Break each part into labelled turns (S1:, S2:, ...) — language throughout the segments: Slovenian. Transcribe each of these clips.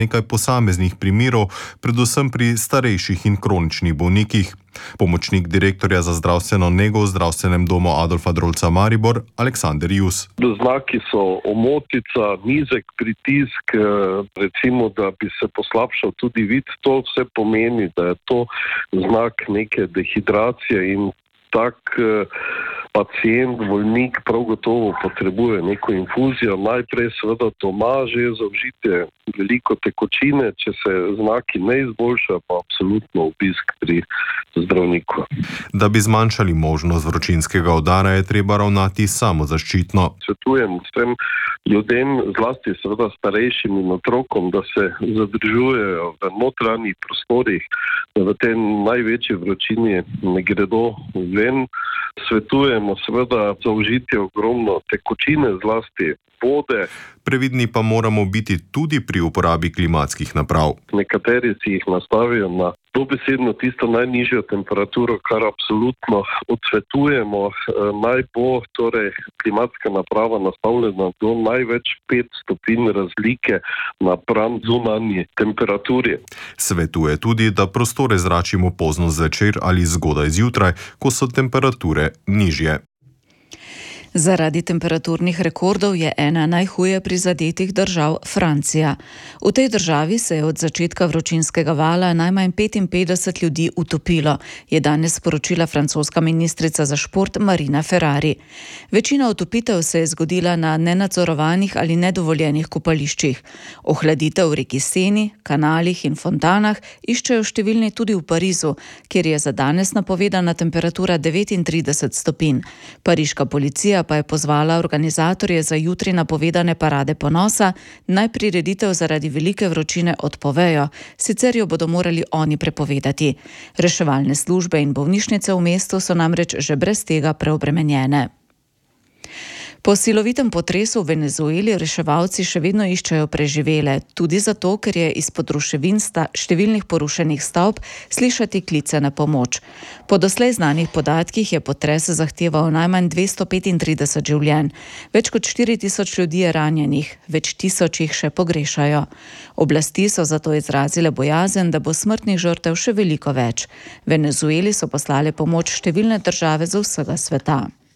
S1: nekaj posameznih primerov, predvsem pri starejših in kroničnih bolnikih. Pomočnik direktorja za zdravstveno nego v zdravstvenem domu Adolfa Drolca Maribor, Aleksander Jus.
S2: Znaki so omotica, nizek pritisk, recimo, da bi se poslabšal tudi vid. To vse pomeni, da je to znak neke dehidracije in tak pacient, bolnik prav gotovo potrebuje neko infuzijo. Najprej seveda doma že zaužite veliko tekočine, če se znaki ne izboljša, pa absolutno obisk pri zdravniku.
S1: Da bi zmanjšali možnost vročinskega udara, je treba ravnati samozaščitno.
S2: Svetujem vsem ljudem, zlasti seveda starejšim in otrokom, da se zadržujejo v notranjih prostorih, da v tej največji vročini ne gredo ven. Svetujemo seveda zaužitje ogromno tekočine, zlasti vode.
S1: Previdni pa moramo biti tudi pri uporabi klimatskih naprav.
S2: Nekateri si jih nastavijo na dobesedno tisto najnižjo temperaturo, kar absolutno odsvetujemo. Naj bo torej klimatska naprava nastavljena do največ 5 stopinj razlike napram zunanji temperaturi.
S1: Svetuje tudi, da prostore zračimo pozno zvečer ali zgodaj zjutraj, ko so temperature nižje.
S3: Zaradi temperaturnih rekordov je ena najhuje prizadetih držav Francija. V tej državi se je od začetka vročinskega vala najmanj 55 ljudi utopilo, je danes sporočila francoska ministrica za šport Marina Ferrari. Večina utopitev se je zgodila na nenadzorovanih ali nedovoljenih kopališčih. Ohladitev v reki Seni, kanalih in fontanah iščejo številni tudi v Parizu, kjer je za danes napovedana temperatura 39 stopinj. Pariška policija pa je pozvala organizatorje za jutri napovedane parade ponosa, naj prireditev zaradi velike vročine odpovejo, sicer jo bodo morali oni prepovedati. Reševalne službe in bolnišnice v mestu so namreč že brez tega preobremenjene. Po silovitem potresu v Venezueli reševalci še vedno iščejo preživele, tudi zato, ker je izpod ruševin številnih porušenih stavb slišati klice na pomoč. Po doslej znanih podatkih je potres zahteval najmanj 235 življenj. Več kot 4000 ljudi je ranjenih, več tisoč jih še pogrešajo. Oblasti so zato izrazile bojazen, da bo smrtnih žrtev še veliko več. Venezueli so poslale pomoč številne države z vsega sveta.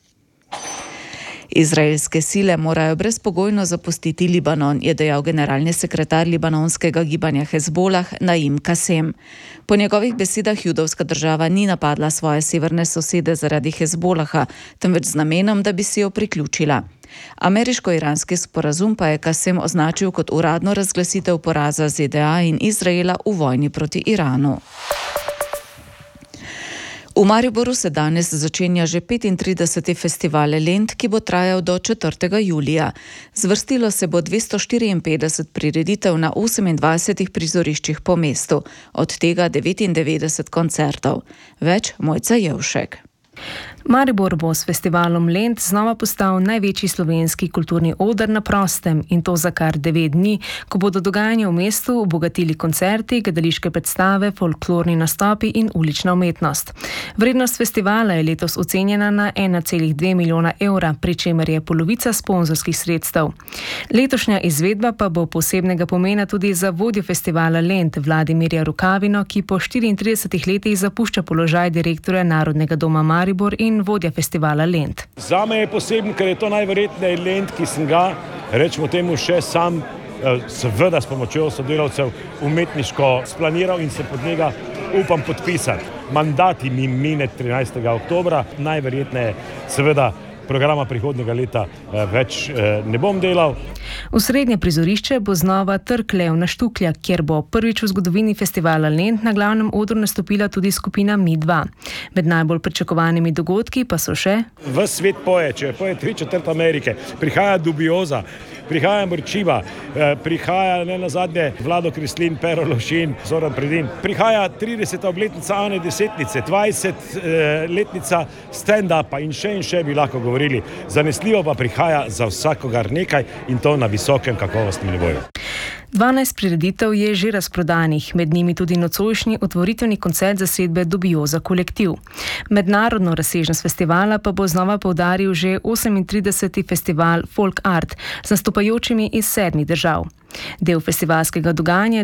S3: Izraelske sile morajo brezpogojno zapustiti Libanon, je dejal generalni sekretar libanonskega gibanja Hezbolah Naim Kasem. Po njegovih besedah judovska država ni napadla svoje severne sosede zaradi Hezbolaha, temveč z namenom, da bi si jo priključila. Ameriško-iranski sporazum pa je Kasem označil kot uradno razglasitev poraza ZDA in Izraela v vojni proti Iranu. V Mariboru se danes začenja že 35. festival Lent, ki bo trajal do 4. julija. Zvrstilo se bo 254 prireditev na 28 prizoriščih po mestu, od tega 99 koncertov. Več Mojca Jevšek.
S4: Maribor bo s festivalom Lent znova postal največji slovenski kulturni oder na prostem in to za kar 9 dni, ko bodo dogajanje v mestu obogatili koncerti, gledališke predstave, folklorni nastopi in ulična umetnost. Vrednost festivala je letos ocenjena na 1,2 milijona evra, pri čemer je polovica sponzorskih sredstev. Letošnja izvedba pa bo posebnega pomena tudi za vodjo festivala Lent, Vladimirja Rukavino, ki po 34 letih zapušča položaj direktorja Narodnega doma Maribor in vodja festivala Lent.
S5: Zame je poseben, ker je to najverjetneje Lent, ki sem ga, rečemo temu, še sam, seveda s pomočjo sodelavcev, umetniško splaniral in se pod njega upam podpisati. Mandati mi mine 13. oktobra, najverjetneje seveda programa prihodnjega leta več ne bom delal.
S4: V srednje prizorišče bo znova Trg Leona Štuklja, kjer bo prvič v zgodovini festivala Lent na glavnem odru nastopila tudi skupina Mi2. Med najbolj pričakovanimi dogodki pa so še
S5: Ves svet poje, če poje 3/4 Amerike, prihaja Dubioza, prihaja Mrčiva, prihaja ne nazadnje Vlado Kreslin, Pero Lovšin, Zoran Predin, prihaja 30. obletnica Ane Desetnice, 20-letnica stand-upa in še bi lahko govorili. Zanesljivo pa prihaja za vsakogar nekaj in to na visokem kakovostnem nivoju.
S4: 12 prireditev je že razprodanih, med njimi tudi nocojšnji otvoritveni koncert zasedbe Dubioza kolektiv. Mednarodno razsežnost festivala pa bo znova poudaril že 38. festival Folk Art z nastopajočimi iz 7 držav. Del festivalskega dogajanja